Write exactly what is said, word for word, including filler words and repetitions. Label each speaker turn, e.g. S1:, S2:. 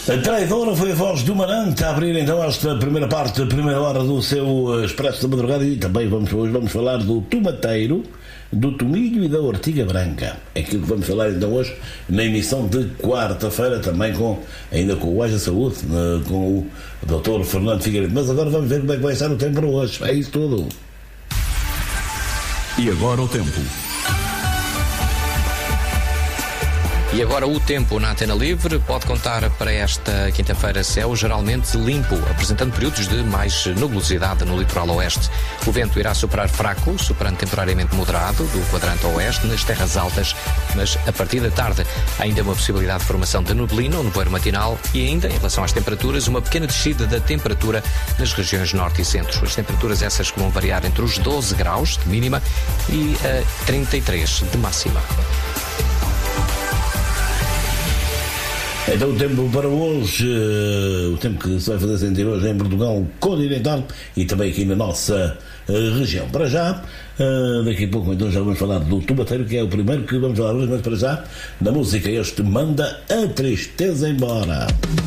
S1: A traidora foi a voz do Manante a abrir então esta primeira parte, a primeira hora do seu Expresso da Madrugada, e também vamos, hoje vamos falar do tomateiro, do tomilho e da ortiga branca. É aquilo que vamos falar então hoje na emissão de quarta-feira, também com, ainda com o Haja Saúde, com o doutor Fernando Figueiredo. Mas agora vamos ver como é que vai estar o tempo para hoje. É isso tudo.
S2: E agora o tempo.
S3: E agora o tempo na Antena Livre pode contar para esta quinta-feira céu geralmente limpo, apresentando períodos de mais nubosidade no litoral oeste. O vento irá soprar fraco, soprando temporariamente moderado do quadrante oeste nas terras altas, mas a partir da tarde há ainda uma possibilidade de formação de neblina ou nevoeiro matinal e ainda, em relação às temperaturas, uma pequena descida da temperatura nas regiões norte e centro. As temperaturas essas que vão variar entre os doze graus de mínima e a trinta e três de máxima.
S1: Então o tempo para hoje, uh, o tempo que se vai fazer sentir hoje em Portugal continental e também aqui na nossa uh, região. Para já, uh, daqui a pouco então já vamos falar do tomateiro, que é o primeiro que vamos falar hoje, mas para já, na música este Manda a Tristeza Embora.